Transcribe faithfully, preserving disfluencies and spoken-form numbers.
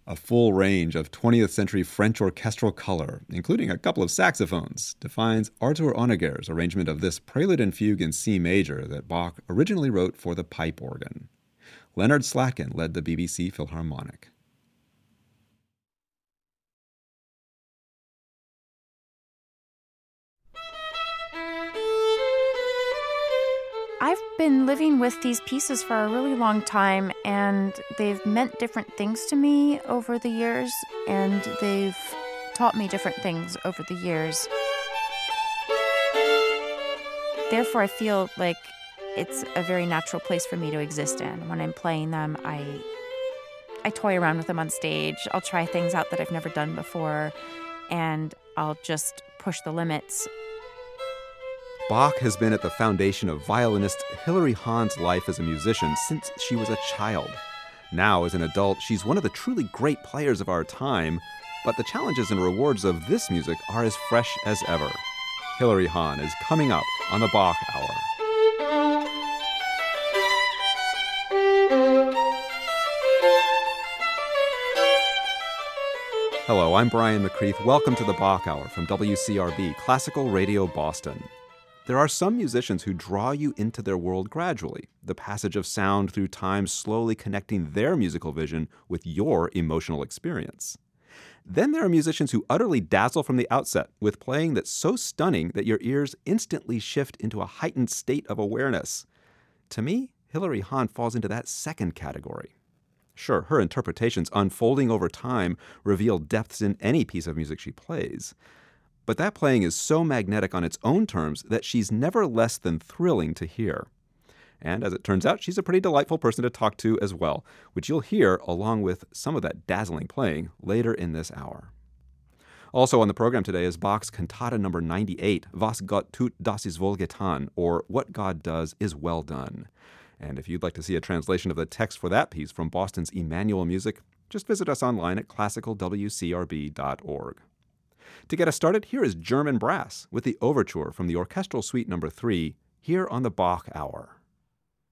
A full range of twentieth century French orchestral color, including a couple of saxophones, defines Arthur Honegger's arrangement of this prelude and fugue in C major that Bach originally wrote for the pipe organ. Leonard Slatkin led the B B C Philharmonic. I've been living with these pieces for a really long time, and they've meant different things to me over the years, and they've taught me different things over the years. Therefore, I feel like it's a very natural place for me to exist in. When I'm playing them, I I toy around with them on stage. I'll try things out that I've never done before, and I'll just push the limits. Bach has been at the foundation of violinist Hilary Hahn's life as a musician since she was a child. Now, as an adult, she's one of the truly great players of our time, but the challenges and rewards of this music are as fresh as ever. Hilary Hahn is coming up on the Bach Hour. Hello, I'm Brian McCreath. Welcome to the Bach Hour from W C R B, Classical Radio Boston. There are some musicians who draw you into their world gradually, the passage of sound through time slowly connecting their musical vision with your emotional experience. Then there are musicians who utterly dazzle from the outset with playing that's so stunning that your ears instantly shift into a heightened state of awareness. To me, Hilary Hahn falls into that second category. Sure, her interpretations unfolding over time reveal depths in any piece of music she plays. But that playing is so magnetic on its own terms that she's never less than thrilling to hear. And as it turns out, she's a pretty delightful person to talk to as well, which you'll hear along with some of that dazzling playing later in this hour. Also on the program today is Bach's Cantata number ninety-eight, Was Gott tut, das ist wohl getan, or What God Does is Well Done. And if you'd like to see a translation of the text for that piece from Boston's Emmanuel Music, just visit us online at classical w c r b dot org. To get us started, here is German Brass with the overture from the Orchestral Suite number three, here on the Bach Hour.